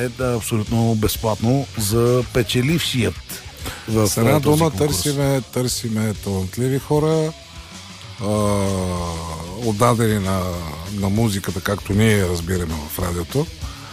е абсолютно безплатно за печелившият. С една дума търсиме талантливи хора, отдадени на музиката, както ние разбираме в радиото.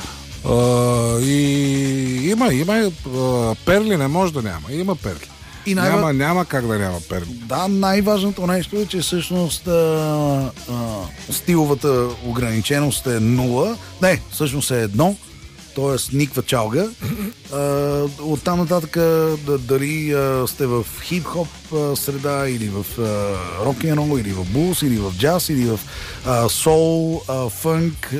И има перли, не може да няма. Има перли. Няма как да няма перли. Да, най-важното нещо е, че всъщност стиловата ограниченост е 0. Не, всъщност е 1. Т.е. никаква чалга. Оттам нататък дали сте в хип-хоп среда, или в рок-н-рол, или в блуз, или в джаз, или в сол, фънк,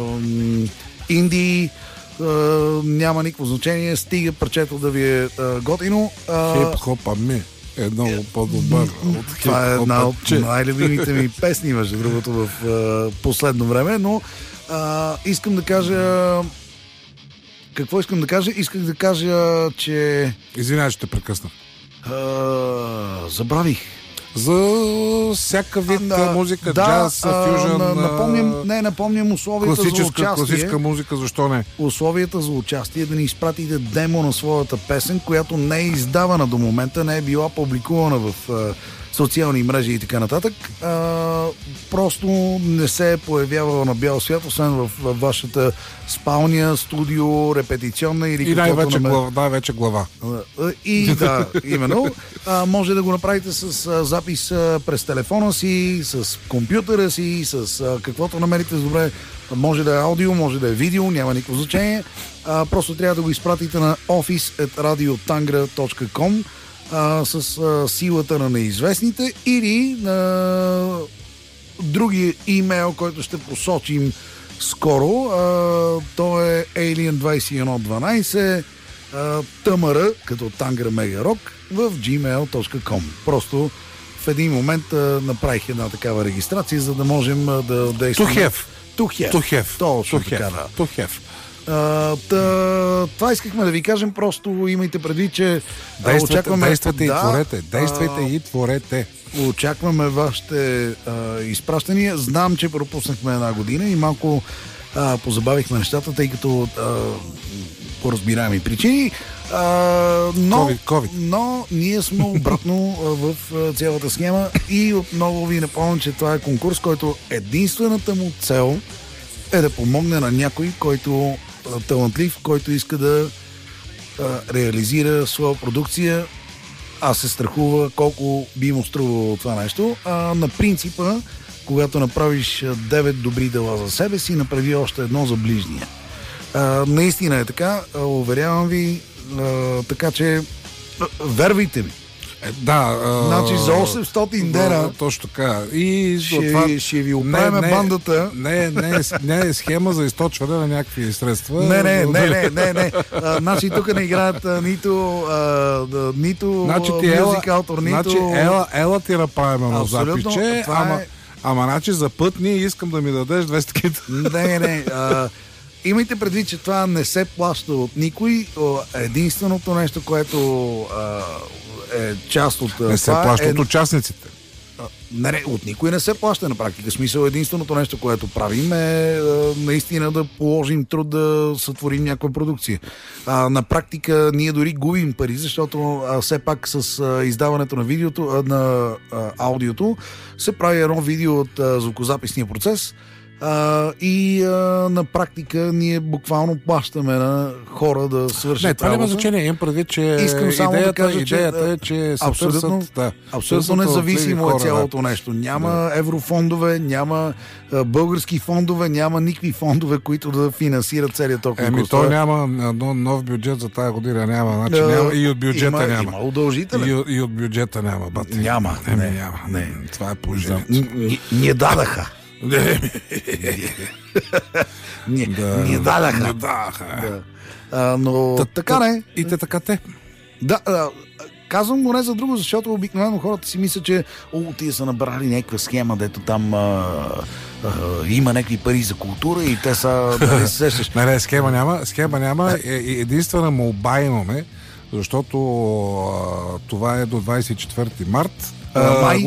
инди, няма никакво значение, стига парчето да ви е готино. Хип-хоп, е много по-добър от хип-хоп. Това е една от най-любимите ми песни, между другото, в последно време, но искам да кажа... Какво искам да кажа? Исках да кажа, че... Извинявай, ще те прекъсна. Забравих. За всяка вид музика, джаз, фюжън... Напомням условията за участие. Класическа музика, защо не? Условията за участие да ни изпратите демо на своята песен, която не е издавана до момента, не е била публикувана в социални мрежи и така нататък. Просто не се е появявала на бял свят, освен в вашата спалня, студио, репетиционна или най-вече глава. И да, именно. Може да го направите с запис през телефона си, с компютъра си, с каквото намерите добре. Може да е аудио, може да е видео, няма никакво значение. Просто трябва да го изпратите на office@radiotangra.com с силата на неизвестните или на другия имейл, който ще посочим скоро. То е alien2112 tmr, като Тангра Мега Рок, в gmail.com. Просто в един момент направих една такава регистрация, за да можем да действаме. Тухев. Точно така, да. Тухев. Това искахме да ви кажем, просто имайте предвид, че действайте и творете. Действайте и творете. Очакваме вашите изпращания. Знам, че пропуснахме една година и малко позабавихме нещата, тъй като по разбираеми причини. COVID. Но ние сме обратно в цялата схема и отново ви напомням, че това е конкурс, който единствената му цел е да помогне на някой, който талантлив, който иска да реализира своя продукция. Аз се страхува колко би му струвало това нещо. На принципа, когато направиш 9 добри дела за себе си, направи още едно за ближния. Наистина е така, уверявам ви, така че вервайте ми. Значи за 800 дена точно така. И ще ви оправим бандата. Не е схема за източване на някакви средства. Не. Значи тук не играят нито мюзик автор, нито... Значи ела ти направим на запиче, ама значи за път ние искам да ми дадеш 200 кита. Не. Имайте предвид, че това не се плаща от никой. Единственото нещо, което е част от... Не се плаща от участниците. Не, от никой не се плаща на практика. Смисъл, единственото нещо, което правим е наистина да положим труд да сътворим някаква продукция. На практика ние дори губим пари, защото все пак с издаването на видеото, на аудиото, се прави едно видео от звукозаписния процес, и на практика ние буквално плащаме на хора да свършат. Не, това няма значение. Имам предвид, че идеята е, че абсолютно независимо е цялото нещо. Няма еврофондове, няма български фондове, няма никакви фондове, които да финансират целият конкурс. Той няма нов бюджет за тази година. Няма. И от бюджета няма. Има удължителен. И от бюджета няма. Няма. Това е положението. Ние дадаха. Ние дадаха. Но така не. И те така те. Да, казвам го не за друго, защото обикновено хората си мислят, че тия са набрали някаква схема, дето там има някакви пари за култура и те са... Да, се сещаш. Не, схема няма. Единствена молба имаме, защото това е до 24 март. Май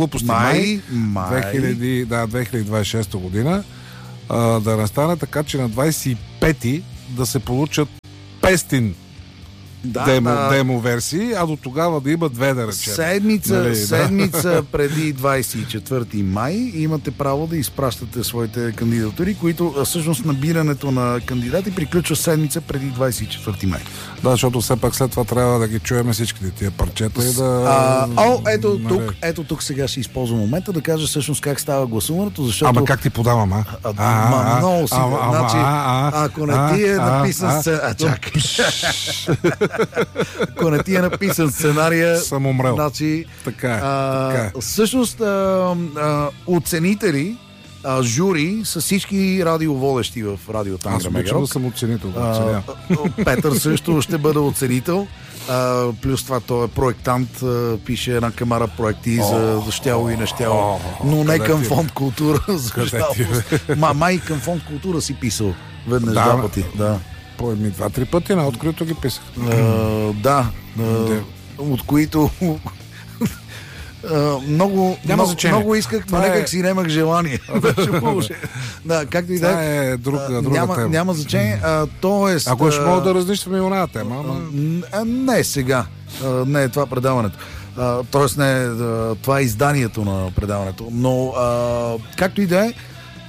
2026 година, да настане така, че на 25-ти да се получат 500 демо версии, а до тогава да има 2, да речем. Седмица преди 24 май имате право да изпращате своите кандидатури, които всъщност набирането на кандидати приключва седмица преди 24 май. Да, защото все пак след това трябва да ги чуем всичките тия парчета и да... Ето тук сега ще използвам момента да кажа всъщност как става гласуването, защото... Ама как ти подавам, много си. Ако не ти е написан... Чакай. Ако не ти е написан сценария... Съм умрел. Значи... Така е. Всъщност оценители, жури са всички радиоводещи в радио Тангра Мегарок. Аз съм оценител. Петър също ще бъде оценител. Плюс това той е проектант, пише една камара проекти за щяло и нещяло, но не към фонд култура. Май към фонд култура си писал веднъж два пъти. Да. По едни 2-3 пъти на открито ги писах. От които много исках, но някак си нямах желание. Както и да е. Друга тема. Няма значение. Ако ще мога да разнищваме и оная тема. Не сега. Не е това предаването. Тоест не е това е изданието на предаването. Но както и да е,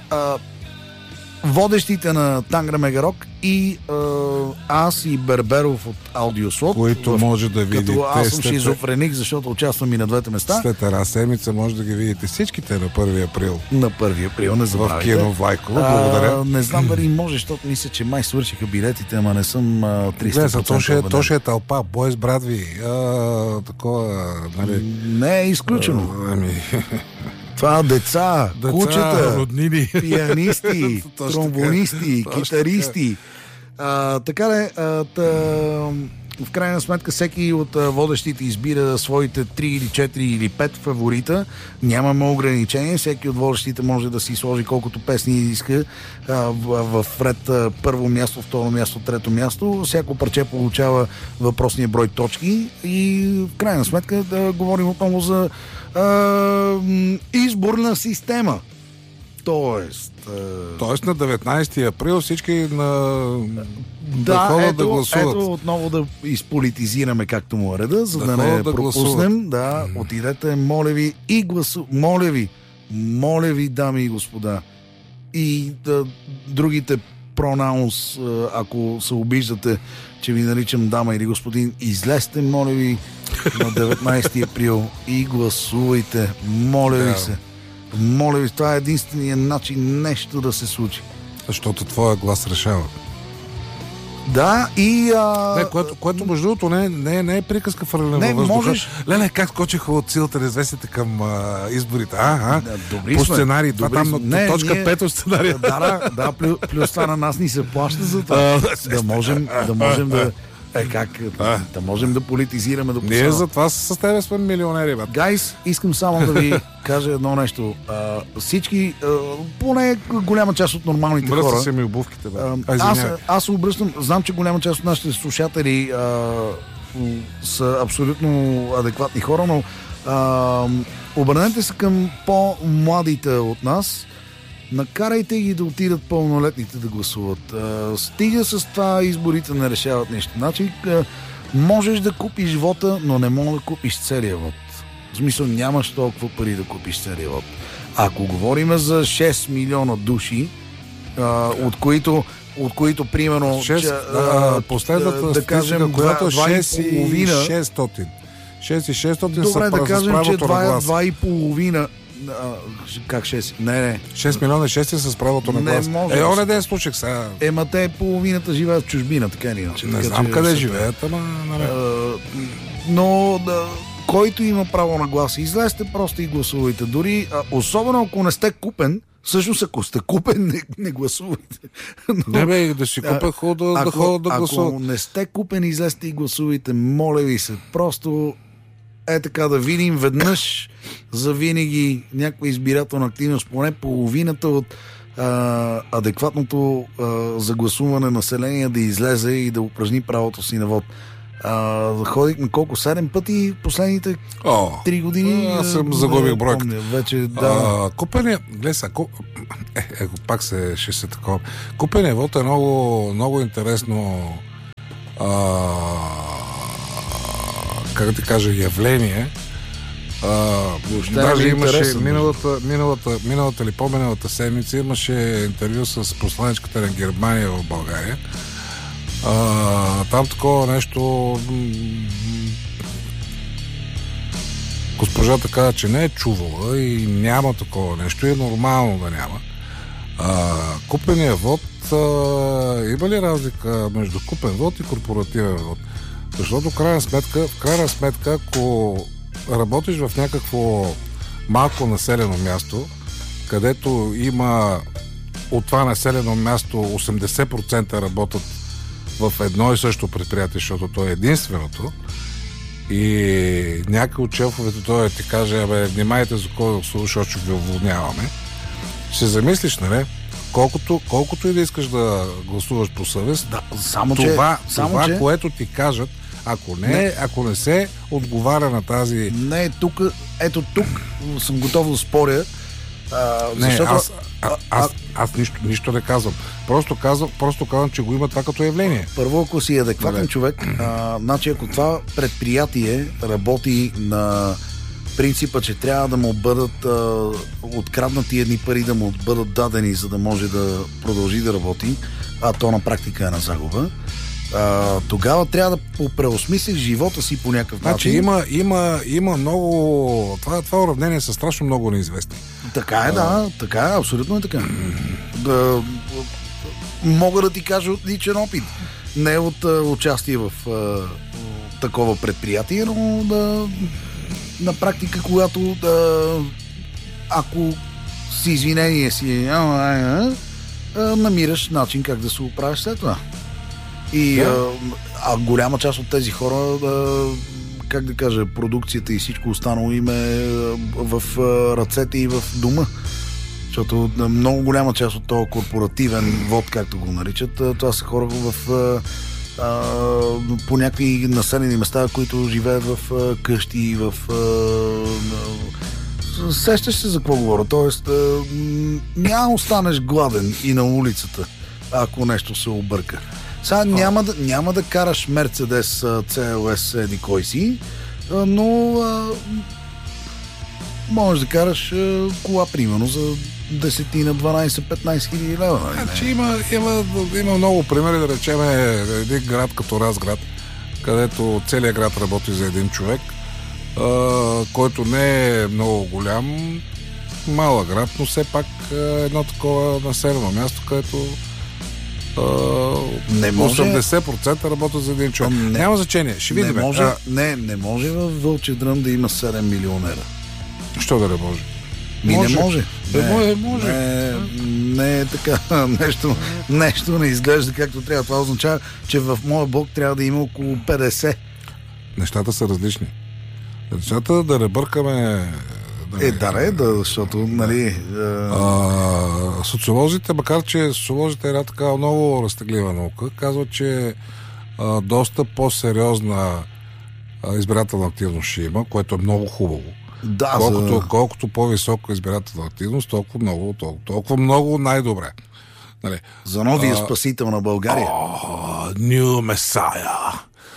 водещите на Тангра Мегарок и аз и Берберов от Аудиослот, които може да видите. Като аз съм шизофреник, защото участвам и на двете места. След една седмица може да ги видите всичките на 1 април. На 1 април, не забравяйте. В кино Влайково, благодаря. Не знам дали може, защото мисля, че май свършиха билетите, ама не съм 300%. То ще е тълпа, Бойс Брадви, такова, нали? Не е изключено. Това деца, кучета, роднини, пианисти, тромбонисти, китаристи. Така де, в крайна сметка всеки от водещите избира своите 3 или 4 или 5 фаворита. Нямаме ограничение. Всеки от водещите може да си сложи колкото песни иска в ред първо място, второ място, трето място. Всяко парче получава въпросния брой точки и в крайна сметка да говорим отново за изборна система. Тоест на 19 април всички да ходят да гласуват. Ето отново да изполитизираме както му е реда, за да не пропуснем. Да, отидете, моля ви, и моля ви, дами и господа. И другите пронаунс, ако се обиждате, че ви наричам дама или господин, излезте, моля ви, на 19 април и гласувайте. Моля ви се. Моля ви, това е единственият начин нещо да се случи. Защото твоя глас решава. Да, и... Което между другото не е приказка в въздуха. Можеш... Леле, как скочиха от силата на известите към изборите. По сценарий. Това там точка 5 от сценария. Да, плюс това на нас ни се плаща за това. Да можем да... Да можем да политизираме. Ние за това с тебе сме милионери, бе. Гайс, искам само да ви кажа едно нещо. Всички, поне голяма част от нормалните хора... Мръсна се ми обувките, бе. Аз се обръщам, знам, че голяма част от нашите слушатели са абсолютно адекватни хора, но обърнете се към по-младите от нас. Накарайте ги да отидат пълнолетните да гласуват. Стига с това, изборите не решават нещо. Значи, можеш да купиш вота, но не можеш да купиш целия вод. В смисъл, нямаш толкова пари да купиш целия вод. Ако говорим за 6 милиона души, от които примерно... Последната да кажем, която е 6,600. 6,600 добре, да кажем, че 2,5... Как 6? Не. 6 милиона 6 с правото на глас. Не ден случих сега. Те половината живеят в чужбина, така или иначе. Не знам къде живеят, ама... Но който има право на глас, излезте просто и гласувайте. Дори, особено ако не сте купен, всъщност ако сте купен, не гласувайте. Не бе, да си купя да ходя да гласуват. Ако не сте купен, излезте и гласувайте. Моля ви се, просто така да видим веднъж за винаги някаква избирателна активност, поне половината от адекватното за гласуване население да излезе и да упражни правото си на вод. Ходихме колко? 7 пъти последните 3 години. Аз съм загубих бройката. Вече, да. Купения, гледай сега, пак ще се такова. Купения вод е много, много интересно как да ти кажа, явление. Даже имаше миналата или по-миналата седмица имаше интервю с посланичката на Германия в България. Там такова нещо госпожата каза, че не е чувала и няма такова нещо и е нормално да няма. Купения вод, има ли разлика между купен вод и корпоративен вод? Защото в крайна сметка, ако работиш в някакво малко населено място, където има от това населено място 80% работят в едно и също предприятие, защото то е единственото, и някой от шефовете той ти каже, внимайте за кой да слуша, защото ще ви уволняваме. Ще замислиш, нали? Колкото и да искаш да гласуваш по съвест, това, което ти кажат, ако не се отговаря на тази... Не, тук съм готов да споря. Защото... Аз нищо не казвам. Просто казвам, че го има това като явление. Първо, ако си адекватен човек, значи ако това предприятие работи на принципа, че трябва да му бъдат откраднати едни пари, да му бъдат дадени, за да може да продължи да работи, а то на практика е на загуба, тогава трябва да преосмислиш живота си по някакъв начин. Има много... Това уравнение са страшно много неизвестни. Така е, така е, абсолютно е така. Мога да ти кажа от личен опит. Не от участие в такова предприятие, но на практика, когато ако с извинение си намираш начин как да се оправиш след това. И голяма част от тези хора, как да кажа, продукцията и всичко останало им е в ръцете и в дома. Защото много голяма част от този корпоративен вод, както го наричат, това са хора по някакви населени места, които живеят в къщи, сещаш се за какво говоря. Тоест, няма останеш гладен и на улицата, ако нещо се обърка. Сега няма да караш Мерцедес CLS еди кой си, но можеш да караш кола, примерно, за 10-12-15 хиляди лева. Значи има много примери, да речем един град като Разград, където целият град работи за един човек, който не е много голям, малък град, но все пак едно такова населено място, където 80% работят за един човек. Няма значение, ще видим. Не може във Вълчев дръм да има 7 милионера. Що да не може? Не може. Може. Не е така. Нещо не изглежда както трябва. Това означава, че в моя блок трябва да има около 50. Нещата са различни. Нещата да не бъркаме... защото, нали... Социолозите, макар че социолозите е една така много разтеглива наука, казват, че доста по-сериозна избирателна активност ще има, което е много хубаво. Да, колкото по-висока избирателна активност, толкова много най-добре. Нали? За новия спасител на България. New Messiah.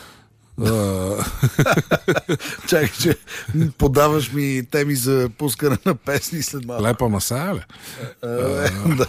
Чакай, че подаваш ми теми за пускане на песни след малко. Лепа Масая, ли? Да.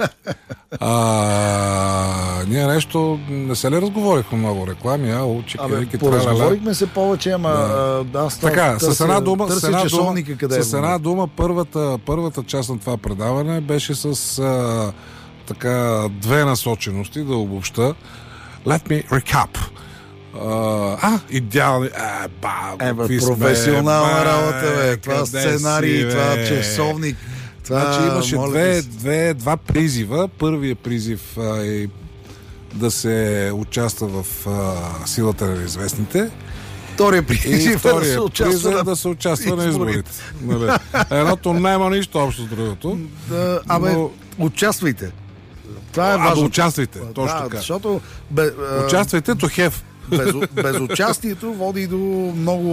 Ние нещо не се ли разговорихме много реклами, поразговорихме се повече, така, с една дума първата част на това предаване беше с така две насочености, да обобща. Let me recap. Идеални. Професионална работа, това сценарий, това часовник. Значи имаше два призива. Първият призив е да се участва в силата на неизвестните. Вторият призив е да се участва на изборите. Едното няма нищо общо с другото. Участвайте. Това е важно. Участвайте, точно така. Защото участвайте to have. Безучастието води до много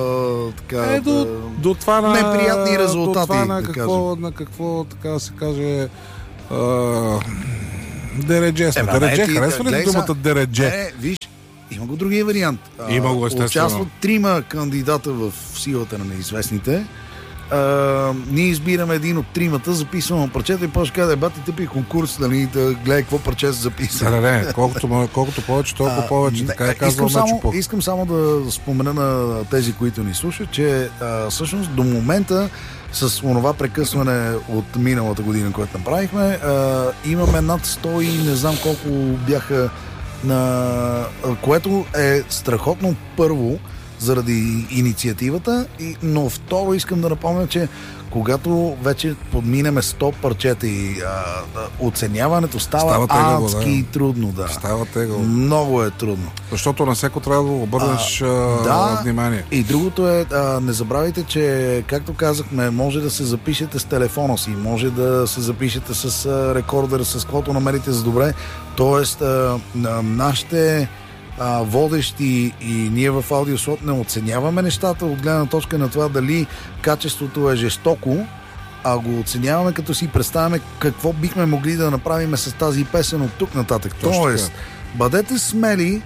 до това на неприятни резултати. До това на какво така да се каже дередже. Дередже, харесва ли думата дередже? Виж, Има го другия вариант. Има го, естествено. Участват 3 кандидата в силата на неизвестните. Ние избираме един от 3, записваме парчета и после казва, бати тъпи конкурс, нали, да гледай какво парче се записа. Не, колкото повече, толкова повече. Така е казал Мачо. Искам само да спомена на тези, които ни слушат, че всъщност до момента с онова прекъсване от миналата година, което направихме, имаме над 100 и не знам колко бяха което е страхотно, първо заради инициативата, но второ искам да напомня, че когато вече подминеме 100 парчета и оценяването става адски трудно. Да. Става тегаво. Много е трудно. Защото на всеко трябва да обърнеш внимание. И другото е, не забравяйте, че както казахме, може да се запишете с телефона си, може да се запишете с рекордер, с каквото намерите за добре. Тоест, нашите водещи и ние в Аудиослот не оценяваме нещата от гледна точка на това дали качеството е жестоко, а го оценяваме като си представяме какво бихме могли да направим с тази песен от тук нататък. Тоест, бъдете смели,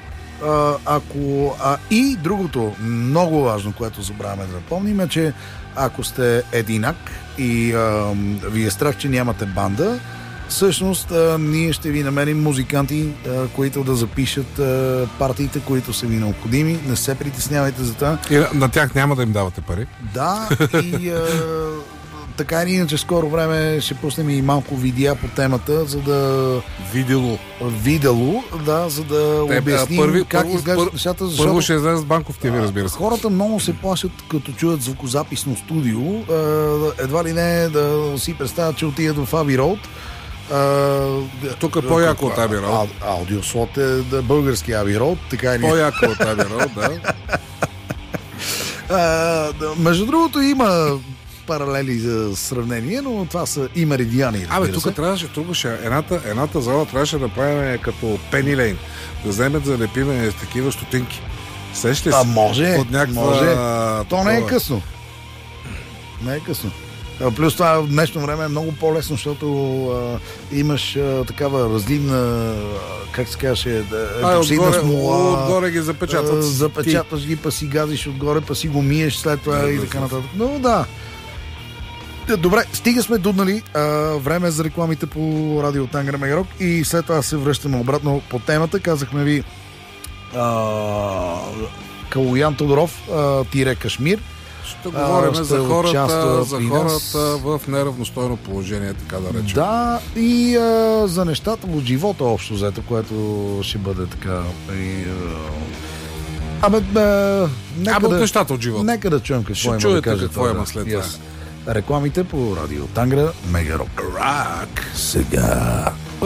и другото много важно, което забравяме да напомним, е, че ако сте единак и ви е страх, че нямате банда, всъщност ние ще ви намерим музиканти, които да запишат партиите, които са ви необходими. Не се притеснявайте за това. И на тях няма да им давате пари? Да, и така или иначе скоро време ще пуснем и малко видеа по темата, за да... Видео, да, за да обясним как изглеждат нещата. Защото първо ще излезе с банков TV, разбира се. Хората много се плашат, като чуят звукозаписно студио. Едва ли не да си представят, че отидат в Abbey Road. Тук е по-яко от Abbey Road. Аудиослот е български Abbey Road, така или... По-яко от Abbey Road, да. Между другото има паралели за сравнение, но това са и меридиани. Тук трябваше едната зала трябваше да правим като Пени Лейн, да вземем да лепиме такива стотинки. Сещате се? Може. То не е късно. Плюс това в днешно време е много по-лесно, защото имаш такава разливна, как се казваше, епоксидна смола. Отгоре ги запечатват. Запечатваш ги, па си газиш отгоре, па си го миеш след това и така нататък. Но да. Добре, стига сме дуднали. Време за рекламите по радио Тангра Мегарок и след това се връщаме обратно по темата. Казахме ви Калоян Тодоров тире Кашмир. Ще говорим за хората в неравностойно положение, така да речем. Да, и за нещата от живота общо взето, което ще бъде така. От нещата от живота. Нека да чуем какво има да каже. Какво има след това. Рекламите по радио Тангра Мегарок. Рак. Сега.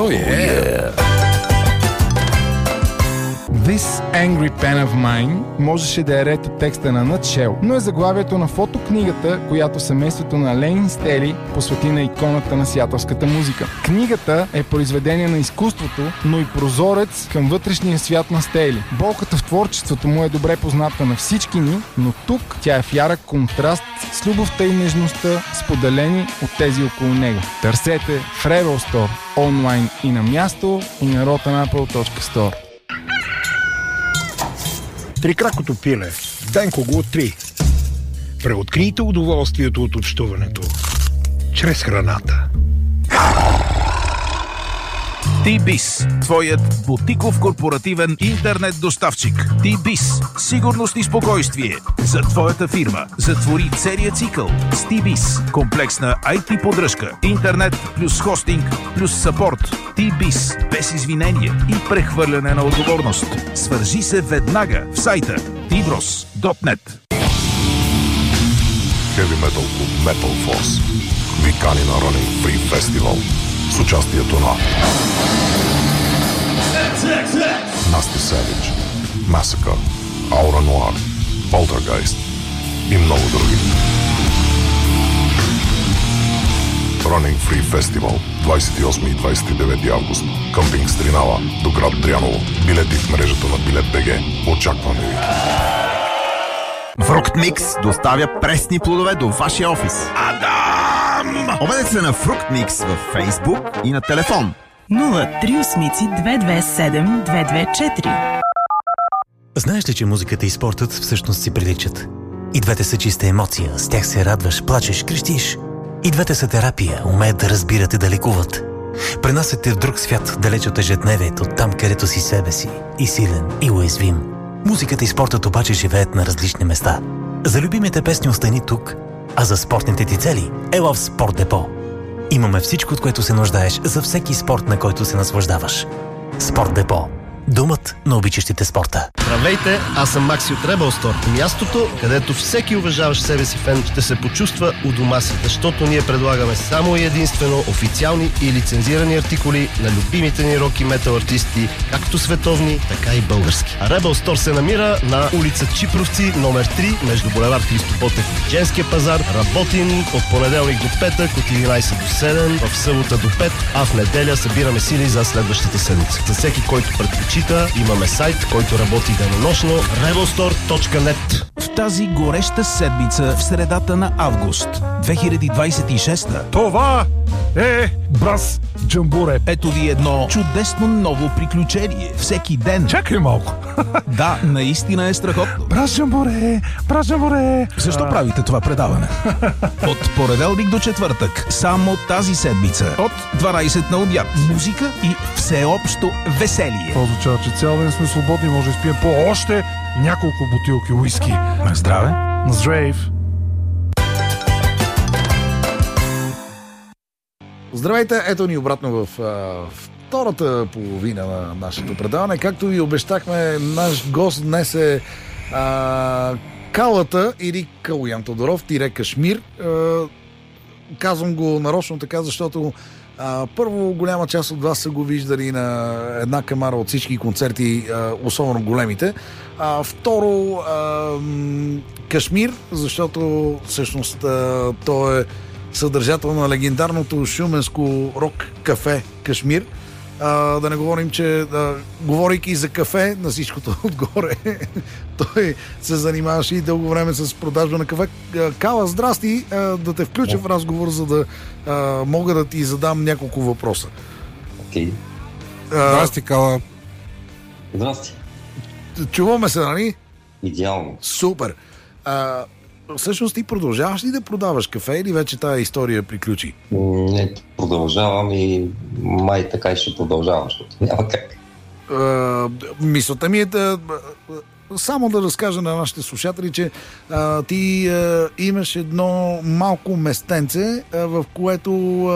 This Angry Pen of Mine можеше да е ред от текста на Nutshell, но е заглавието на фотокнигата, която семейството на Ленин Стели посвети на иконата на сиатълската музика. Книгата е произведение на изкуството, но и прозорец към вътрешния свят на Стели. Болката в творчеството му е добре позната на всички ни, но тук тя е в ярък контраст с любовта и нежността, споделени от тези около него. Търсете в Rebel Store, онлайн и на място, и на rotanapple.store. Трикракото пиле. Денко го откри. Преоткрийте удоволствието от общуването чрез храната. T-Biz, твоят бутиков корпоративен интернет доставчик. T-Biz, сигурност и спокойствие за твоята фирма. Затвори целият цикъл с T-Biz. Комплексна IT поддръжка, интернет плюс хостинг плюс съпорт. T-Biz, без извинение и прехвърляне на отговорност. Свържи се веднага в сайта tbros.net. Heavy Metal Club Metal Force ви кани на Running Free Festival с участието на Nasty Savage, Massacre, Aura Noir, Poltergeist и много други. Running Free Festival 28 и 29 август. Къмпинг Стринала до град Дряново. Билети в мрежата на Билет.бг. Очакваме ви. Фруктмикс доставя пресни плодове до вашия офис. Адам! Обадете се на Фруктмикс във Фейсбук и на телефон 038 227 224. Знаеш ли, че музиката и спортът всъщност си приличат? И двете са чиста емоция, с тях се радваш, плачеш, крещиш. И двете са терапия, умеят да разбират и да лекуват. Пренасят те в друг свят, далеч от ежедневието, там където си себе си, и силен, и уязвим. Музиката и спортът обаче живеят на различни места. За любимите песни остани тук, а за спортните ти цели ела в Спорт Депо. Имаме всичко, от което се нуждаеш за всеки спорт, на който се наслаждаваш. Спорт Депо. Домът на обичащите спорта. Здравейте, аз съм Макси от Rebel Store. Мястото, където всеки уважаващ себе си фен ще се почувства у дома си, защото ние предлагаме само и единствено официални и лицензирани артикули на любимите ни рок и метал артисти, както световни, така и български. А Rebel Store се намира на улица Чипровци, номер 3, между булевард Христо Ботев и Женския пазар. Работим от понеделник до петък, от 11 до 7, в събота до 5, а в неделя събираме сили за следващата седмица. За всеки, който предпочита, имаме сайт, който работи денонощно, rebelstore.net. В тази гореща седмица в средата на август 2026. Това е Брас Джамбуре. Ето ви едно чудесно ново приключение. Всеки ден. Чакай малко. Да, наистина е страхотно. Брас Джамбуре, Брас Джамбуре. Защо правите това предаване? От понеделник до четвъртък, само тази седмица, от 12 на обяд, музика и всеобщо веселие. Това означава, че цял ден сме свободни, може да спием по още няколко бутилки уиски. На здраве. На здрав. Здравейте, ето ни обратно в втората половина на нашето предаване. Както ви обещахме, наш гост днес е Калата или Калуян Тодоров, тире Кашмир. Казвам го нарочно така, защото първо, голяма част от вас са го виждали на една камара от всички концерти, особено големите. Второ, Кашмир, защото всъщност той е съдържател на легендарното шуменско рок кафе Кашмир. Да не говорим, че говорейки за кафе, на всичкото отгоре, той се занимаваше и дълго време с продажба на кафе. Кала, здрасти, да те включа в разговор, за да мога да ти задам няколко въпроса. Окей. Здрасти, Кала. Здрасти. Чуваме се, нали? Идеално. Супер. Всъщност ти продължаваш ли да продаваш кафе или вече тая история приключи? Не, продължавам и май така и ще продължавам, защото няма как. Мисълта ми е да само да разкажа на нашите слушатели, че ти имаш едно малко местенце, в което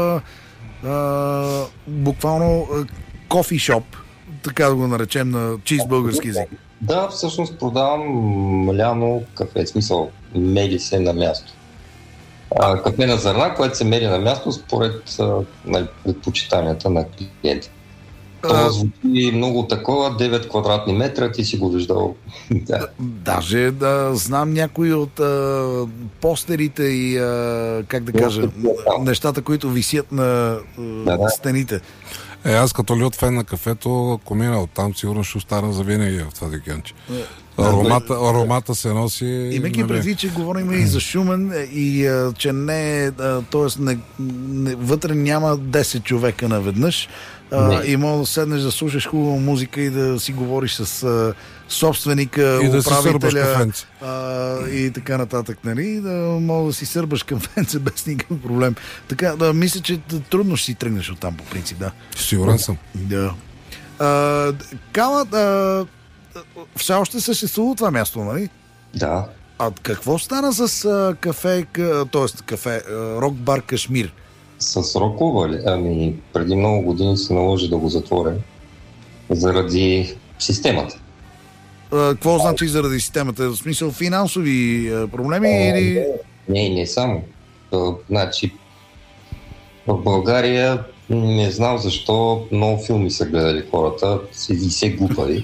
буквално кофи шоп, така да го наречем на чист български език. Да, всъщност продавам ляно кафе, в смисъл мели се на място. Кафе на зърна, което се мери на място според предпочитанията на клиента. Това звучи много такова, 9 квадратни метра, ти си го виждал. Да. Даже да знам някои от постерите и как да кажа, нещата, които висят на стените. Аз като лют фен на кафето, ако мина оттам, сигурно ще остана завинаги в това декенче. Аромата се носи... Имайки предвид, че говорим и за Шумен и че не, т.е. вътре няма 10 човека наведнъж, и мога да седнеш да слушаш хубава музика и да си говориш с собственика, и управителя и така нататък, нали? Да мога да си сърбаш кафенце без никакъв проблем. Така, да, мисля, че трудно ще си тръгнеш оттам по принцип, да. Сигурен съм. Да. Кала, все още съществува това място, нали? Да. А какво стана с кафе, т.е. кафе, рок-бар Кашмир? С рокова ли? Ами, преди много години се наложи да го затворя заради системата. Какво значи заради системата? В смисъл финансови проблеми или... Не само. Значи, в България не знам защо много филми са гледали хората и се глупали.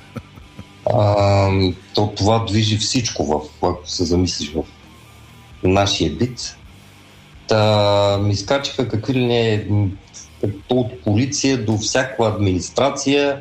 Това движи всичко, ако се замислиш в нашия бит. Ми скачиха какви ли не от полиция до всяка администрация,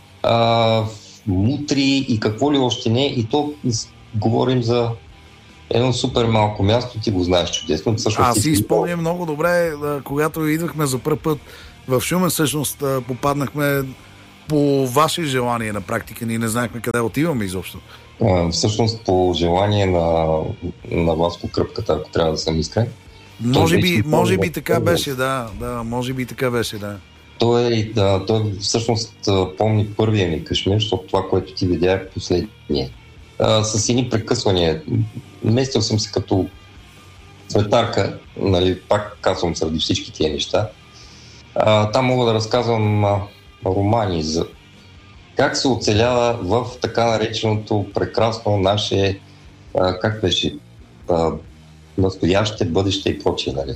мутри и какво ли още не. И то говорим за едно супер малко място, ти го знаеш чудесно. Аз си спомням много добре, когато идвахме за първ път в Шумен, всъщност попаднахме по ваше желание на практика. Ние не знаехме къде отиваме изобщо. Всъщност по желание на Васко Кръпката, ако трябва да съм искрен. Може би така беше, да. Може би така беше, да. Той всъщност помни първия ми кашмир, защото това, което ти видя е последния. С едни прекъсвания. Местил съм се като цветарка, нали, пак казвам заради всички тия неща. Там мога да разказвам романи за как се оцелява в така нареченото прекрасно наше, как беше, настояще, бъдеще и прочие, нали.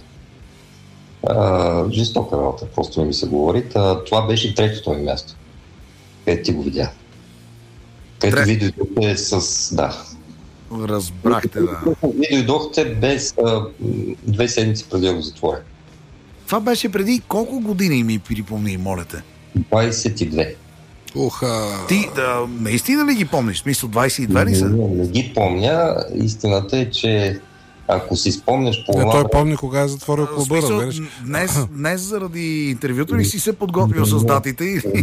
Жестока работа, просто не ми се говори. Това беше третото ми място, където ти го видя. Където ви дойдохте с... Да. Разбрахте, да. Ви дойдохте без 2 седмици преди да го затворя. Това беше преди колко години, ми припомни, моля те? 22. Ти наистина ли ги помниш? Смисъл 22 ли са? Не ги помня. Истината е, че ако си спомняш по това... Той помни кога е затворил клуба, разбираш? Днес заради интервюто ли си се подготвил с датите?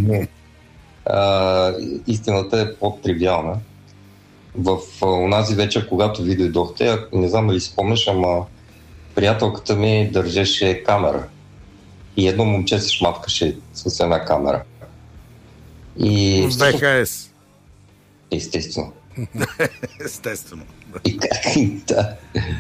Истината е по-тривиална. В онази вечер, когато ви дойдохте, не знам дали си спомняш, ама приятелката ми държеше камера. И едно момче се шматкаше с една камера. И... ВХС. Естествено. Естествено. Да.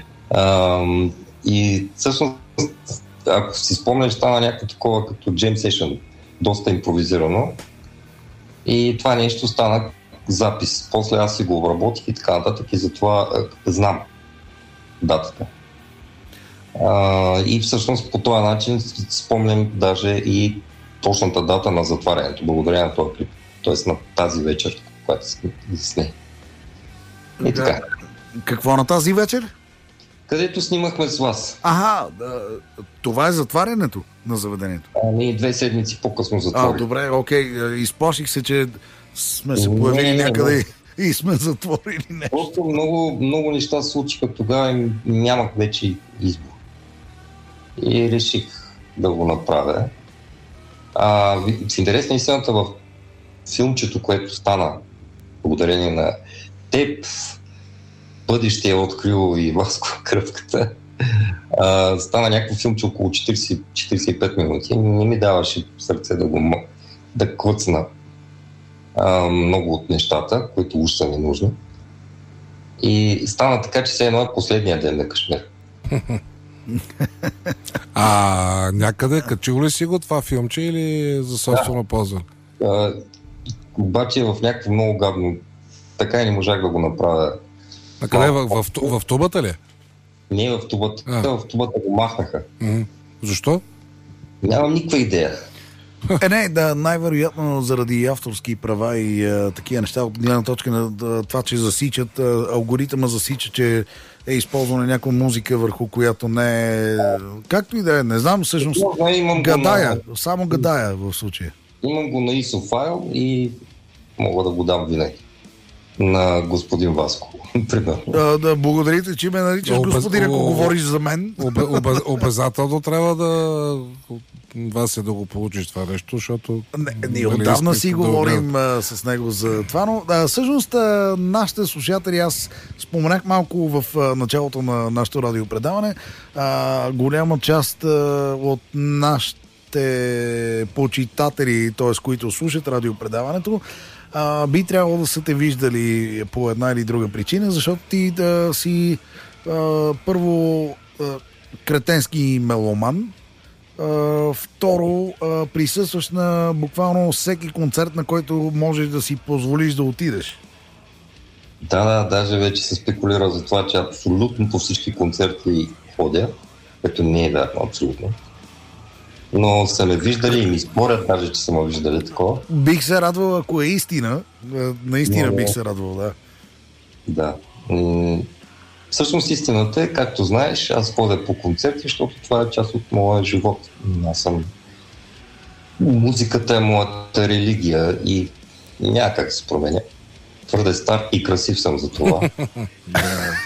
И всъщност, ако си спомняш, стана някакво такова като Jam Session, доста импровизирано. И това нещо стана запис. После аз си го обработих и така нататък и затова знам датата. И всъщност по този начин спомням даже и точната дата на затварянето, благодарение на този клип. Тоест на тази вечер, която се сне. И така. Какво на тази вечер? Където снимахме с вас. Това е затварянето на заведението. Ние 2 седмици по-късно затворили. Добре, окей. Изплаших се, че сме се появили някъде и сме затворили нещо. Просто много неща се случиха тогава и нямах вече избор. И реших да го направя. В интерес на истината, в филмчето, което стана благодарение на теб, бъдеще е открил и Васко Кръпката, стана някакво филмче около 40-45 минути. Не ми даваше сърце да клъцна много от нещата, които уж са ми нужни. И стана така, че все едно е последния ден на Кашмир. Някъде качил ли си го това филмче или за собствена полза? Обаче в някакво много гадно. Така и не можах да го направя. А къде? В тубата ли? Не в тубата. В тубата го махнаха. Защо? Нямам никаква идея. Най-вероятно заради авторски права и такива неща, от гледна точка на това, че засичат, алгоритъма засича, че е използвана някаква музика, върху която не е... Както и да е, не знам всъщност. Само гадая в случая. Имам го на ISO файл и мога да го дам винаги на господин Васко. Да, благодарите, че ме наричаш господин, ако говориш за мен. Обязателно трябва да вас да го получиш това нещо, защото... Ние отдавна си говорим с него за това, но всъщност нашите слушатели, аз споменах малко в началото на нашето радиопредаване, голяма част от нашите почитатели, т.е. които слушат радиопредаването, би трябвало да са те виждали по една или друга причина, защото ти да си първо кретенски меломан, второ присъстваш на буквално всеки концерт, на който можеш да си позволиш да отидеш. Да, даже вече се спекулира за това, че абсолютно по всички концерти ходя, което не е вярно абсолютно. Но са ме виждали и ми спорят, даже че са ме виждали такова. Бих се радвал, ако е истина. Наистина бих се радвал, да. Да. Всъщност истината е, както знаеш, аз ходя по концерти, защото това е част от моя живот. Аз съм... Музиката е моята религия и няма как да се променя. Твърде стар и красив съм за това.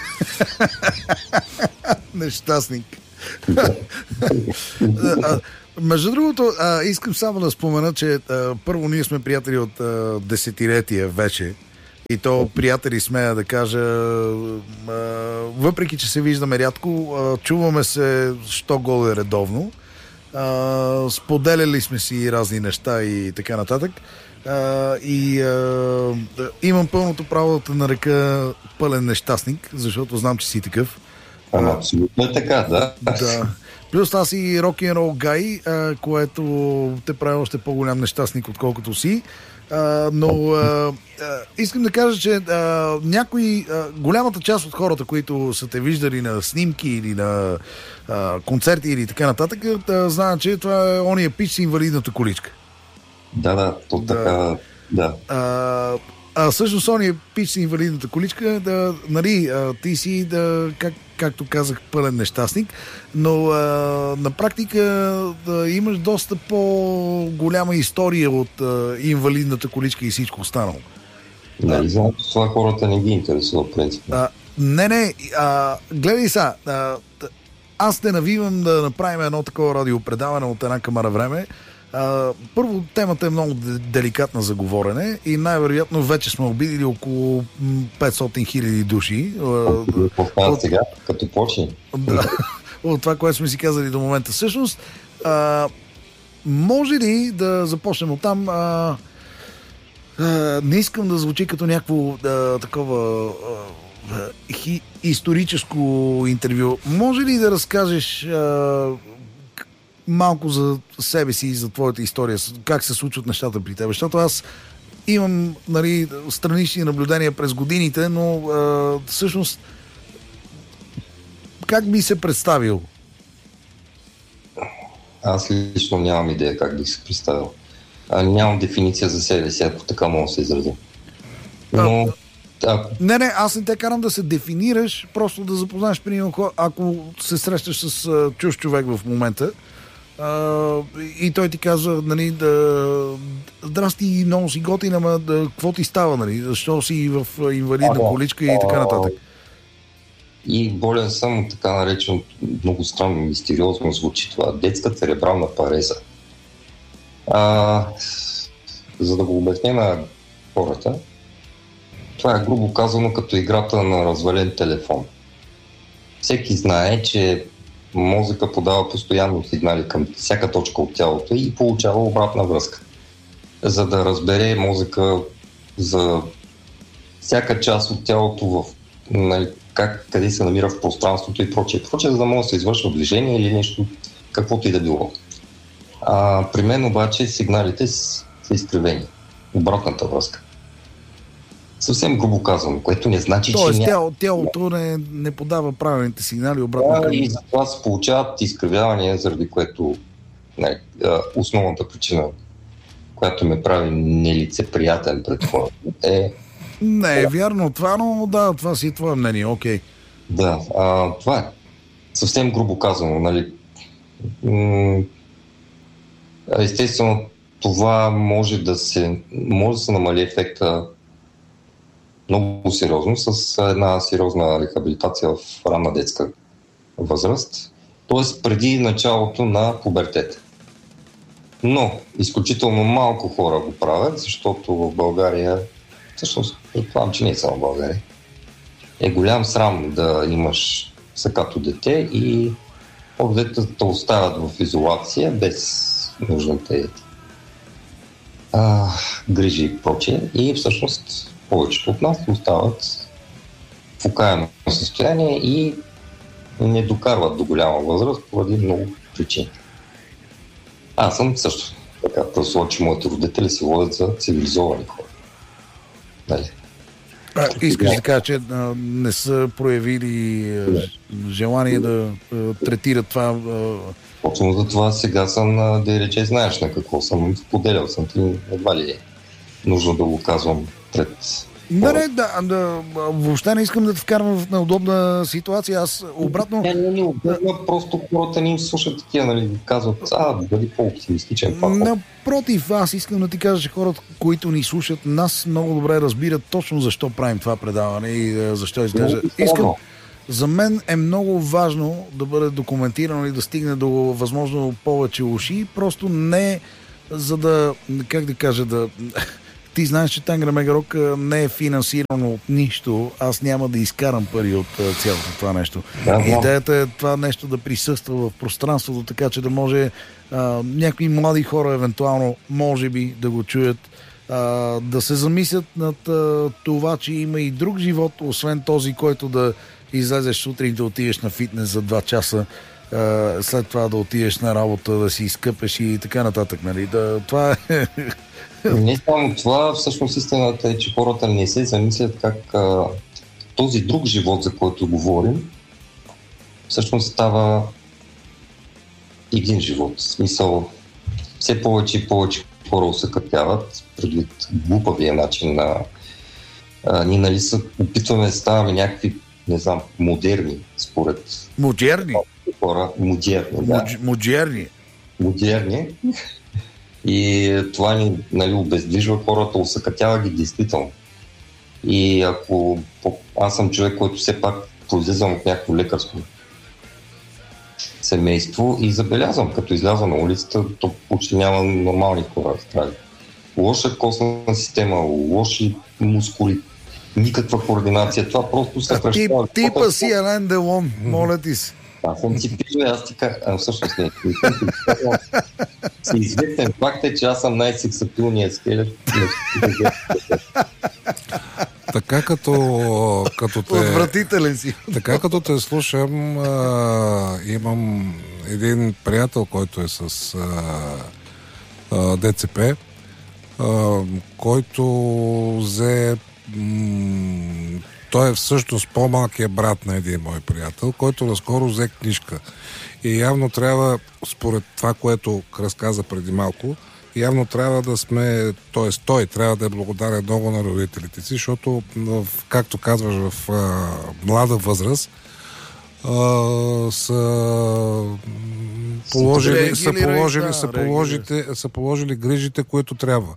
Нещастник. Между другото, искам само да спомена, че първо ние сме приятели от десетилетия вече. И то приятели, смея да кажа, въпреки че се виждаме рядко, чуваме се що годе редовно. Споделяли сме си разни неща и така нататък. Имам пълното право да те нарека пълен нещастник, защото знам, че си такъв. Абсолютно е така, да. Плюс аз и рок-н-рол гай, което те прави още по-голям нещастник, отколкото си. Но искам да кажа, че голямата част от хората, които са те виждали на снимки или на концерти или така нататък, знаят, че това е ония пич с инвалидната количка. Да, то така, да. Всъщност ония пич с инвалидната количка, ти си, както казах, пълен нещастник, но на практика имаш доста по-голяма история от инвалидната количка и всичко останало. Нали, знам, че това хората не ги интересува, принцип. Гледай сега, аз те навивам да направим едно такова радиопредаване от една камара време. Първо, темата е много деликатна за говорене и най-вероятно вече сме обидили около 500 000 души. Сега, като почне. От това, което сме си казали до момента. Всъщност, може ли да започнем от там? Не искам да звучи като някакво такова историческо интервю. Може ли да разкажеш малко за себе си и за твоята история, как се случват нещата при теб? Защото аз имам странични наблюдения през годините, но всъщност как би се представил? Аз лично нямам идея как бих се представил. Нямам дефиниция за себе си, ако така мога да се изразя. Но... Не, аз не те карам да се дефинираш, просто да запознаеш, примерно, ако се срещаш с чужд човек в момента, и той ти казва, здрасти, много си готин, ама какво ти става, защо си в инвалидна количка и така нататък. И болен съм, така наречен, много странно, мистериозно звучи това, детска церебрална пареза. За да го обясня на хората, това е грубо казано като играта на развален телефон. Всеки знае, че мозъка подава постоянно сигнали към всяка точка от тялото и получава обратна връзка. За да разбере мозъка за всяка част от тялото къде се намира в пространството и прочее, за да може да се извършва движение или нещо, каквото и да било. При мен обаче сигналите са изкривени. Обратната връзка. Съвсем грубо казвам, което не значи, че тялото не подава правилните сигнали обратно към... И затова се получават изкривявания, заради което основната причина, която ме прави нелицеприятен пред хората е... Не е вярно това, но да, това си е твое мнение, окей. Да, това е съвсем грубо казано, естествено, това може да се намали ефекта много сериозно с една сериозна рехабилитация в ранна детска възраст, т.е. преди началото на пубертета. Но изключително малко хора го правят, защото в България, всъщност предполагам, че не е само в България, е голям срам да имаш сакато дете и детето оставят в изолация без нужните грижи и прочее. И всъщност повечето от нас остават в окаяно състояние и не докарват до голяма възраст поради много причини. Аз съм също така предполагам, че моите родители се водят за цивилизовани хора. Нали? Искаш да кажа, че не са проявили желание да третират това? Точно за това сега съм, да рече, знаеш на какво съм, споделял съм ти, едва ли е нужно да го казвам пред... Въобще не искам да те вкарвам в неудобна ситуация. Аз обратно... Просто хората не им слушат такива, казват, бъди по-оптимистичен. Напротив, аз искам да ти кажа, че хората, които ни слушат, нас много добре разбират точно защо правим това предаване и защо изглежда. За мен е много важно да бъде документирано и да стигне до възможно повече уши. Просто не за да, как да кажа, да... Ти знаеш, че Тангра Мегарок не е финансирано от нищо. Аз няма да изкарам пари от цялото това нещо. Идеята е това нещо да присъства в пространството, така че да може някои млади хора евентуално, може би, да го чуят, да се замислят над това, че има и друг живот, освен този, който да излезеш сутрин, да отидеш на фитнес за 2 часа, след това да отидеш на работа, да си изкъпеш и така нататък. Нали? Това е... Не само това, всъщност истината е, че хората не се замислят как този друг живот, за който говорим, всъщност става един живот. В смисъл, все повече и повече хора усъкътяват предвид глупавия начин на... Ние нали опитваме да ставаме някакви, не знам, модерни, според... Модерни? Хора, модерни, да. Модерни. И това ни нали, обездвижва хората, усъкътява ги действително. И ако аз съм човек, който все пак произлизам от някакво лекарско семейство и забелязвам, като изляза на улицата, то почти няма нормални хора в Австралия. Лоша костна система, лоши мускули, никаква координация. Това просто се кръщава. Типа си Ален Делон, моля ти се. Аз съм си пишел, аз ти кажа, всъщност не. Си известен факт е, че аз съм най-сексапилният скелет. Така като те... Отвратителен си. Така като те слушам, имам един приятел, който е с ДЦП, който взе... Той е всъщност по-малкият брат на един мой приятел, който наскоро взе книжка. И явно трябва, според това, което разказа преди малко, явно трябва да сме, т.е. той трябва да е благодарен много на родителите си, защото, както казваш, в млада възраст са положили грижите, които трябва.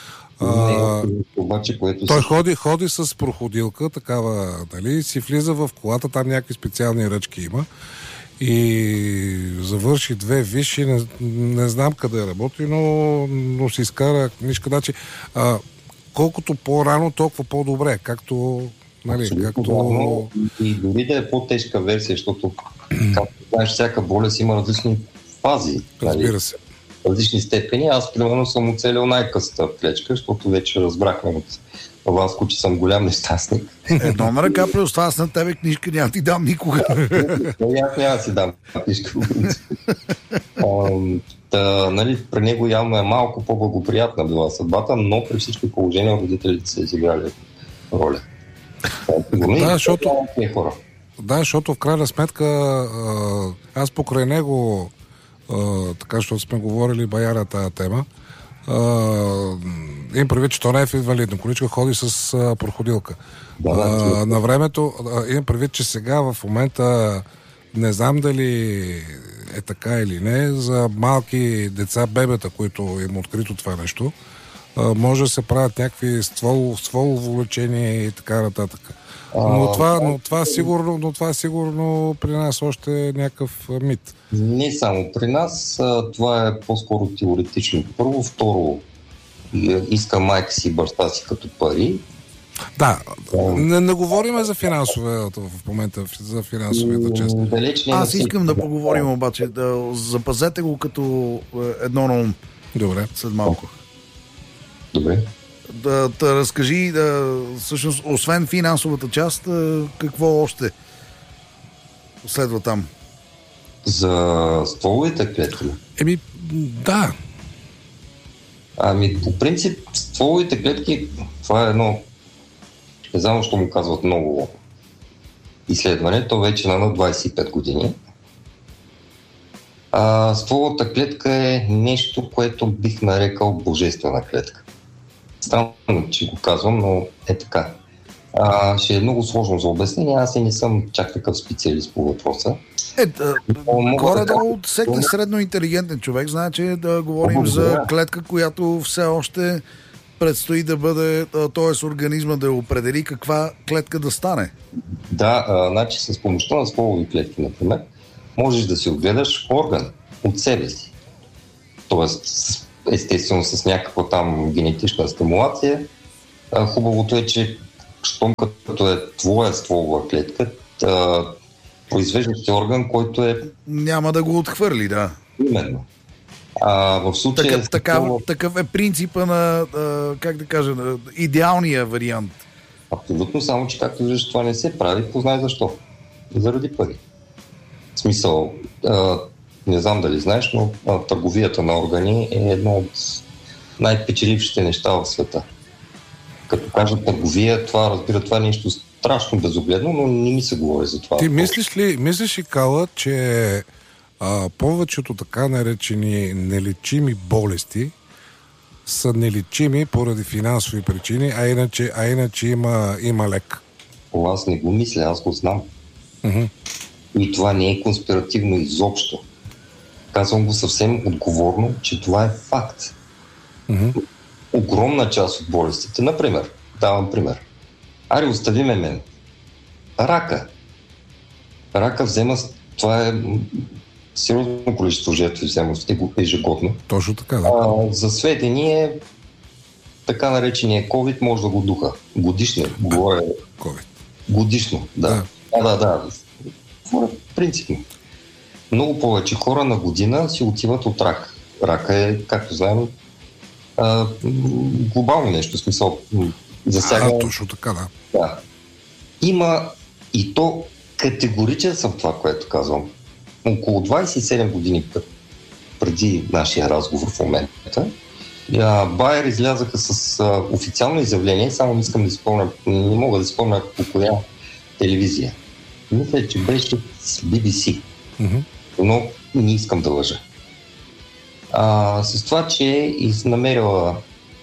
Той ходи с проходилка, такава, нали, си влиза в колата, там някакви специални ръчки има и завърши 2 висши, не знам къде работи, но си изкара книжка. Значи, колкото по-рано, толкова по-добре, както... Нали, както... И дори да е по-тежка версия, защото, както знаеш, всяка болест има различни фази. Разбира се. Различни степени. Аз, примерно, съм оцелил най-късата клечка, защото вече разбрахме от Васко, че съм голям нещастник. Едно на ръка, плюс това аз на тебе книжка няма ти дам никога. Аз няма си дам книжка. Нали, при него явно е малко по-благоприятна била съдбата, но при всички положения родителите са изиграли роля. Защото в крайна сметка аз покрай него така, защото сме говорили бая тази тема, им предвид, че то не е в инвалидна количка, ходи с проходилка. На времето им предвид, че сега в момента не знам дали е така или не, за малки деца, бебета, които им открито това нещо, може да се правят някакви стволово лечение и така нататък. Но това сигурно при нас още е някакъв мит. Не само при нас, това е по-скоро теоретично. Първо, второ, иска майка си и баща си като пари. Да, не говорим за финансовата в момента, за финансовата част. Аз искам да поговорим обаче, да запазете го като едно на ум. Добре. След малко. Добре. Да разкажи, всъщност, освен финансовата част, какво още следва там? За стволовите клетки? Да. По принцип, стволовите клетки, това е едно, не знам, що му казват много изследване, то вече на 25 години. Стволовата клетка е нещо, което бих нарекал божествена клетка. Странно, че го казвам, но е така. Ще е много сложно за обяснение, аз и не съм чак такъв специалист по въпроса. Горе-долу всеки средно интелигентен човек знае, че да говорим за клетка, която все още предстои да бъде, т.е. организма да определи каква клетка да стане. Да, значи с помощта на стволови клетки, например, можеш да си отгледаш орган от себе си. Тоест, естествено, с някаква там генетична стимулация. Хубавото е, че щом като е твоя стволова клетка, произвеждаш орган, който е... Няма да го отхвърли, да. Именно. В случая... Такъв е принципа на, как да кажа, на идеалния вариант. Абсолютно, само че както виждаш, това не се прави, познай защо. Заради пари. В смисъл, не знам дали знаеш, но търговията на органи е едно от най-печелившите неща в света. Като кажа търговия, това е нещо страшно безогледно, но не ми се говори за това. Ти мислиш ли, Кала, че повечето така наречени нелечими болести са нелечими поради финансови причини, а иначе има лек? Аз не го мисля, аз го знам. И това не е конспиративно изобщо. Казвам го съвсем отговорно, че това е факт. Огромна част от болестите, например, давам пример. Ари, остави мен. Рака взема, това е сериозно количество жертви взема ежегодно. Точно така, да. За сведение, така наречения COVID може да го духа. Годишно. Говоря. COVID. Годишно, да. Да. Принципно. Много повече хора на година си отиват от рак. Рака е, както знаем, глобално нещо, в смисъл засяга... точно така, да. Да. Има и то категоричен съм това, което казвам. Около 27 години преди нашия разговор в момента, Байер излязаха с официално изявление, само не мога да спомня по коя телевизия. Мисля, че беше с BBC, но не искам да лъжа. С това, че намерила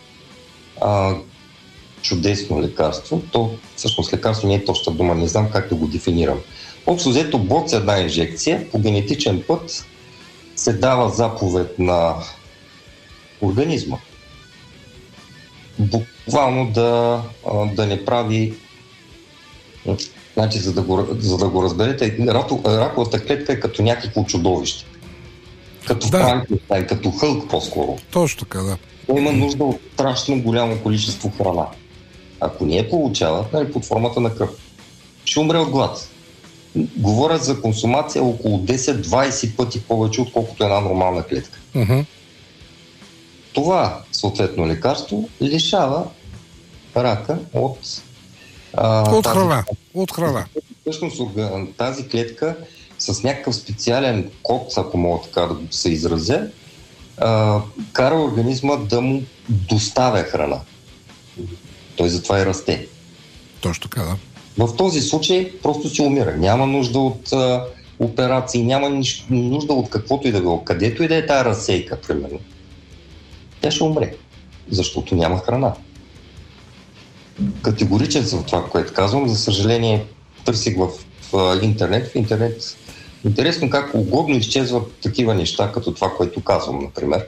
чудесно лекарство, то всъщност лекарство не е точна дума, не знам как да го дефинирам. Общо взето боца една инжекция по генетичен път се дава заповед на организма. Буквално да не прави... Значи, за да го разберете, раковата клетка е като някакво чудовище. Като Франкенщайн, като Хълк по-скоро. Точно така, да. Той има нужда от страшно голямо количество храна. Ако не я получава, под формата на кръв, ще умре от глад. Говоря за консумация около 10-20 пъти повече, отколкото една нормална клетка. Това, съответно, лекарство лишава рака от храна. Всъщност тази клетка с някакъв специален код, ако мога така да се изразя, кара организма да му доставя храна. Той затова и расте. Точно така, да. В този случай просто си умира. Няма нужда от операции, няма нужда от каквото и да било. Където и да е тая разсейка, примерно. Тя ще умре, защото няма храна. Категоричен съм в това, което казвам. За съжаление, търсих в интернет. В интернет интересно как угодно изчезват такива неща, като това, което казвам, например.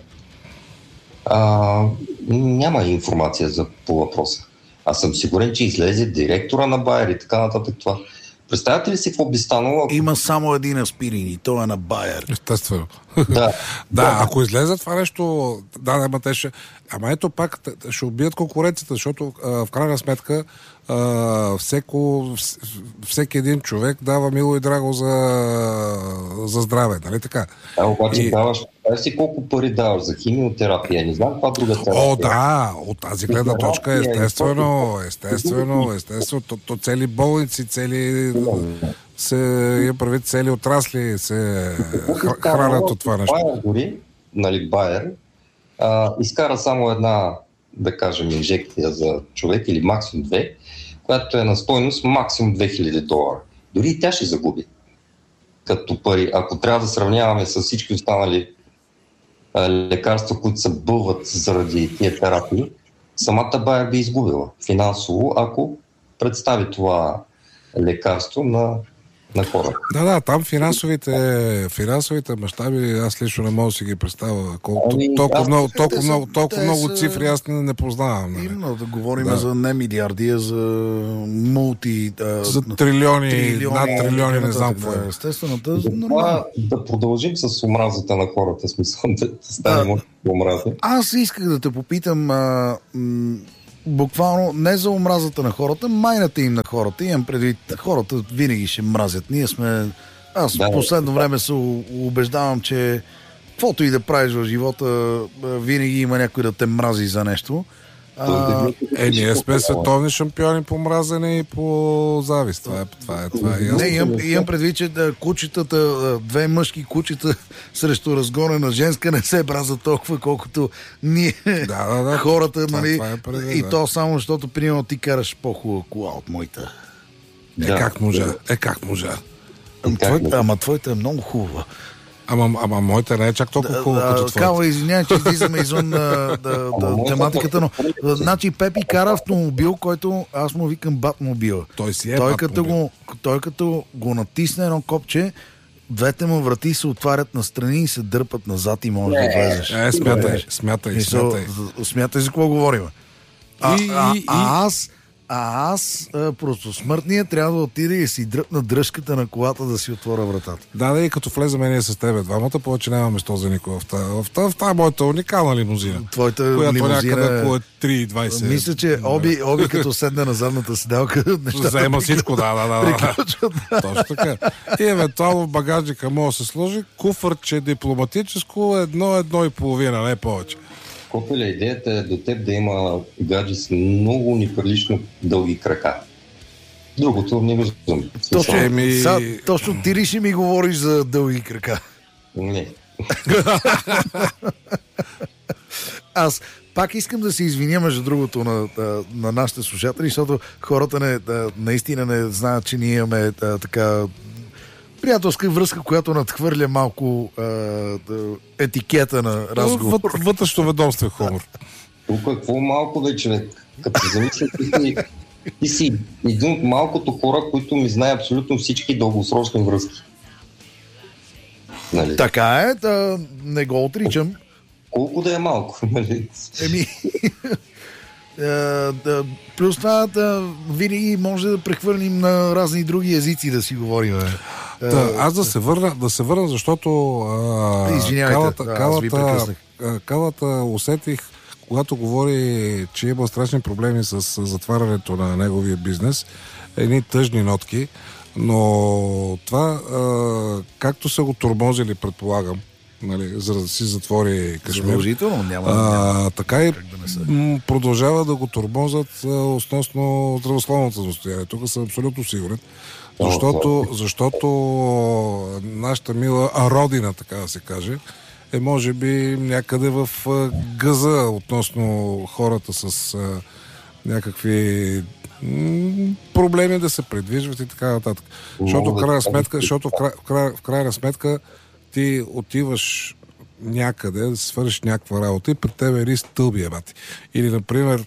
Няма информация по въпроса. Аз съм сигурен, че излезе директора на Байер и така нататък това. Представяте ли си какво би станало? Има само един аспирин и той е на Байер. Естествено. Да, ако излезе това нещо, ама ето пак ще убият конкуренцията, защото в крайна сметка всеки един човек дава мило и драго за здраве, нали така? Обаче даваш си колко пари даваш за химиотерапия, не знам каква друга терапия. От тази гледна точка естествено, то цели болници, има прави цели отрасли се хранят от това нещо. Байер дори, Байер, изкара само една, да кажем, инжекция за човек или максимум 2, която е на стойност максимум $2000. Дори и тя ще загуби като пари. Ако трябва да сравняваме с всички останали лекарства, които се бълват заради тия терапии, самата Байер би изгубила финансово, ако представи това лекарство на на хора. Да, там финансовите мащаби, аз лично не мога да си ги представя. Толкова много цифри аз не познавам. Именно да говорим за не милиарди, а за за трилиони, над трилиони, не знам какво е. Естествено, да продължим с омразата на хората, смисъл да станем омраза. Аз исках да те попитам буквално не за омразата на хората, майната им на хората. Имам предвид, хората винаги ще мразят. Аз в последно време се убеждавам, че каквото и да правиш в живота, винаги има някой да те мрази за нещо. Ние сме световни шампиони по мразене и по завист. Това е ясно. Имам предвид, че кучетата, две мъжки кучета срещу разгонена женска не се бразат толкова, колкото ние, хората, нали? И то само, защото, примерно, ти караш по-хубава кола от моята. Как можа? Ама твоята е много хубава. Ама моята не е чак толкова хубава като твоята. Кава, извинявай, че излизаме извън тематиката, но значи Пепи кара автомобил, който аз му викам Батмобила. Той си е Батмобил. Той като го натисне едно копче, двете му врати се отварят настрани и се дърпат назад и можеш да влезеш. Смятай. Смятай за какво говорим. Аз просто смъртния трябва да отида и си дръпна дръжката на колата да си отворя вратата. Да, и като влеземе ние с тебе двамата, повече нямаме место за никога в тази моята уникална лимузина. Твоята която лимузина някъде около 3,20. Мисля, че Оби като седне на задната седалка, нещата заема всичко, приключват. Точно така. И евентуално в багажника може да се сложи куфърче дипломатическо 1,5, не повече. Копеля, идеята е до теб да има гадже с много неприлично дълги крака. Другото не виждам. Точно ти ли ще ми говориш за дълги крака? Не. Аз пак искам да се извиня, между другото, на нашите слушатели, защото хората наистина не знаят, че ние имаме така приятелска връзка, която надхвърля малко етикета на разговор. Вътрешно ведомство е хумор. Тук какво малко бе, човек? Като замисля, ти си един от малкото хора, които ми знае абсолютно всички дългосрочни връзки. Нали? Така е, да не го отричам. Колко да е малко? Нали? Плюс това винаги може да прехвърлим на разни други езици да си говорим. Аз да се върна, защото Калата усетих, когато говори, че има страшни проблеми с затварянето на неговия бизнес, едни тъжни нотки, но това, както са го тормозили, предполагам, нали, за да си затвори Кашмир. Така и продължава да го тормозят относно здравословното състояние. Тук съм абсолютно сигурен. Защото нашата мила родина, така да се каже, е може би някъде в гъза относно хората с някакви проблеми да се предвижват и така нататък. Защото в крайна сметка ти отиваш някъде да свършиш някаква работа и при тебе е стълби, бати. Или, например,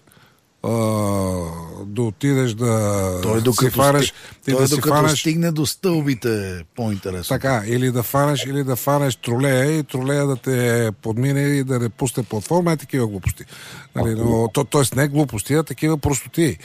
да отидеш да си фанеш... Докато стигне до стълбите, по-интересно. Така, или да фанеш тролея и тролея да те подмине и да не пусне платформа, е такива глупости. Нали, но, тоест не глупости, а такива простоти.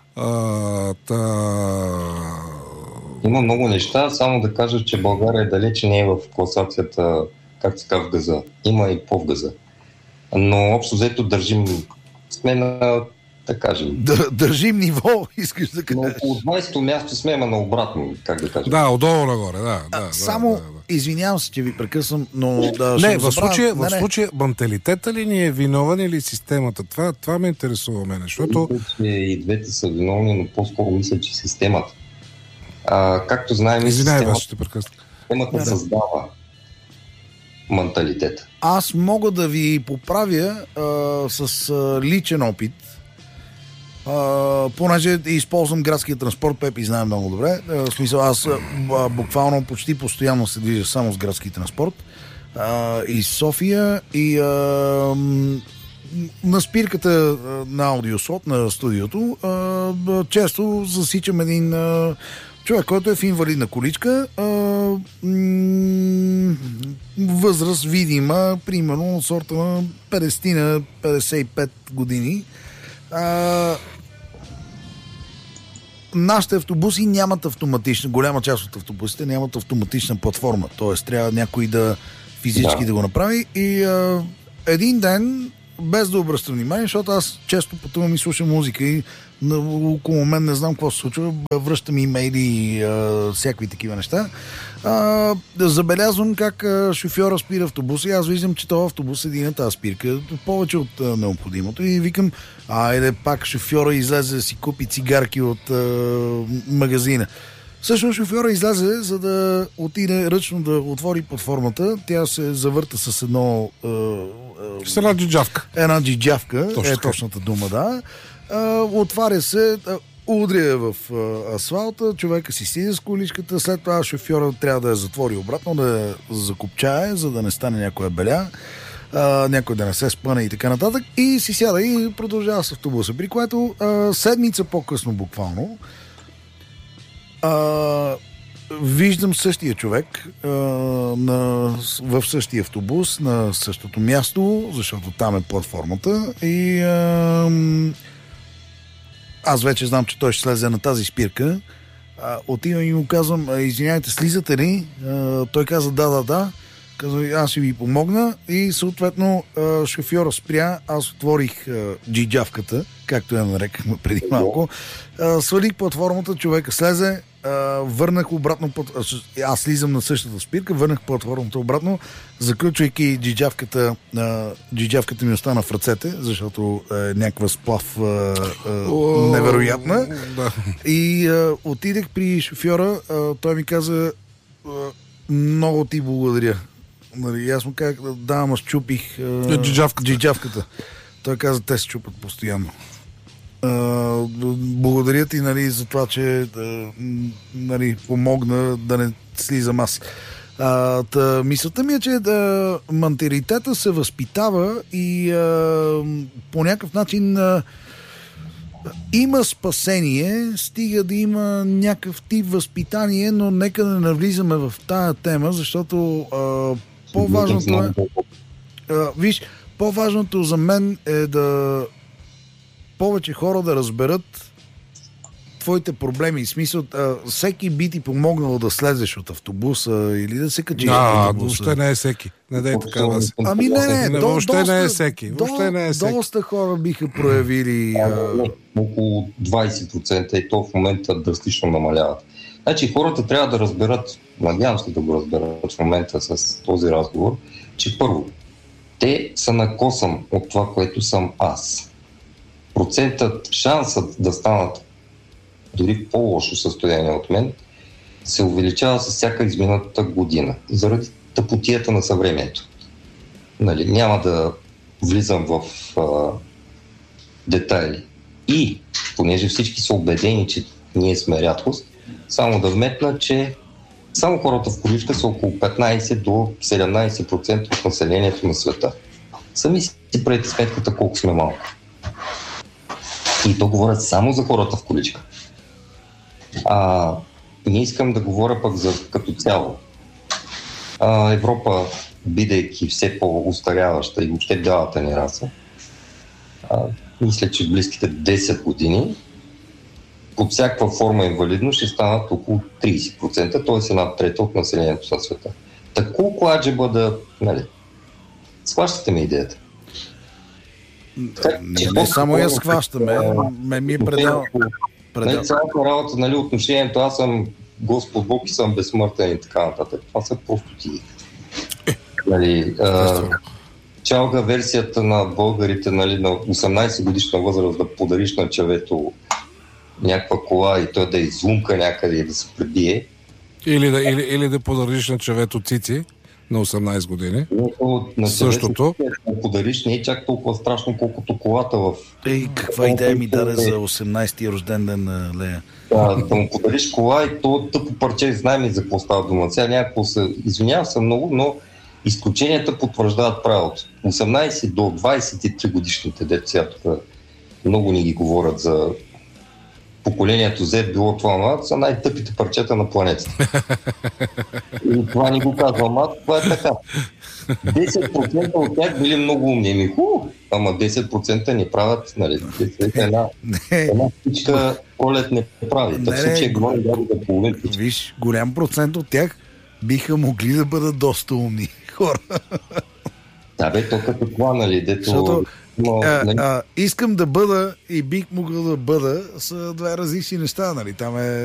Има много неща, само да кажа, че България далече не е в класацията, как се казва, в газа. Има и по-в газа. Но общо взето сме на, да кажем... Държим ниво, искаш да кажеш. Но от 20-то място сме, ама на обратно, как да кажем. Да, отдолу нагоре, да. Извинявам се, че ви прекъсвам, но... В случая менталитета ли ни е виновен или системата? Това ме интересува мене, защото... И двете са виновни, но по-скоро мисля, че системата. Както знаем, системата създава менталитета. Аз мога да ви поправя с личен опит, понеже използвам градския транспорт, Пепи знае много добре. В смисъл, аз буквално почти постоянно се движа само с градски транспорт. И София, и на спирката на аудиослот на студиото често засичам един човек, който е в инвалидна количка, възраст видима, примерно от сорта на 50-55 години. Нашите автобуси нямат автоматична, голяма част от автобусите нямат автоматична платформа, т.е. трябва някой да физически да го направи и един ден, без да обръщам внимание, защото аз често пътувам и слушам музика и около мен не знам какво се случва, връщам имейли и всякакви такива неща. Забелязвам как шофьора спира автобуса и аз виждам, че този автобус седи на тази спирка повече от необходимото и викам, айде пак шофьора излезе да си купи цигарки от магазина. Всъщност шофьора излезе, за да отиде ръчно да отвори платформата. Тя се завърта с с една джиджавка. Една джиджавка, точната дума, да. Отваря се, удря в асфалта, човека си слиза с количката, след това шофьора трябва да я затвори обратно, да я закопчае, за да не стане някоя беля, някой да не се спъне и така нататък, и си сяда и продължава с автобуса, при което седмица по-късно буквално виждам същия човек в същия автобус, на същото място, защото там е платформата и аз вече знам, че той ще слезе на тази спирка. Отивам и му казвам, извиняйте, слизате ли? Той каза да. Казва, аз ще ви помогна и съответно шофьора спря, аз отворих джиджавката, както я нарекахме преди малко, свалих платформата, човека слезе, върнах обратно, аз слизам на същата спирка, върнах платформата обратно, заключвайки джиджавката ми остана в ръцете, защото е някаква сплав невероятна. И отидех при шофьора, той ми каза, много ти благодаря. Нали, аз му казах, да, ама счупих джиджавката. Той каза, те се чупат постоянно. Благодаря ти, нали, за това, че нали, помогна да не слизам аз. Мисълта ми е, че менторитета се възпитава и по някакъв начин има спасение, стига да има някакъв тип възпитание, но нека да не навлизаме в тая тема, защото по-важното е... Виж, по-важното за мен е да повече хора да разберат твоите проблеми. В смисъл, всеки би ти помогнал да слезеш от автобуса или да се качиш от автобуса. Въобще не е всеки. Не дай така да се. Ами не. Въобще не е всеки. Доста хора биха проявили... Около 20% и то в момента драстично намаляват. Значи хората трябва да разберат, надявам се да го разберат в момента с този разговор, че първо, те са на косъм от това, което съм аз. Процентът, шансът да станат дори в по-лошо състояние от мен, се увеличава с всяка измината година, заради тъпотията на съвремието. Нали, няма да влизам в детайли. И, понеже всички са убедени, че ние сме рядкост, само да вметна, че само хората в количка са около 15 до 17% от населението на света. Сами си правите сметката колко сме малко. И то говорят само за хората в количка. Не искам да говоря пък за като цяло. Европа, бидейки все по-устаряваща и въобще бялата ни раса, мисля, че в близките 10 години под всякаква форма инвалидност ще станат около 30%, т.е. една трета от населението на света. Та колко аджеба да... Нали, схващате ми идеята? Не само я схващаме, ми е предал. Цялата работа, нали, отношението, аз съм Господ Бог и съм безсмъртен и така нататък. Това са просто ти. Нали, чалга версията на българите, нали, на 18 годишна възраст да подариш на човето някаква кола и той да излумка някъде и да се пребие. Или да подариш на човето цици на 18 години. Същото. Да подариш не е чак толкова страшно, колкото колата в... Каква идея ми даде за 18-ти рожден ден на Лея? Да му подариш кола и то тъпо парче, знаем и за какво става дума. Сега някакво се... Извинявам се много, но изключенията потвърждават правилото. 18 до 23 годишните деца, тук много ни ги говорят за поколението Z било това, са най-тъпите парчета на планетата. И това не го казвам аз, това е така. 10% от тях били много умни. Ама 10% не правят, нали? Една птичка Колет не прави. Так случай говорим да половин птичка. Виж, голям процент от тях биха могли да бъдат доста умни хора. Да бе, то като това, нали? Защото искам да бъда и бих могъл да бъда са две различни неща, нали? Там е